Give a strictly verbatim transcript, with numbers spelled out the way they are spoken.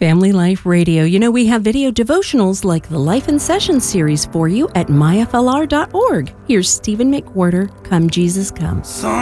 Family Life Radio. You know, we have video devotionals like the Life in Session series for you at my f l r dot org. Here's Stephen McWhorter, Come Jesus Come.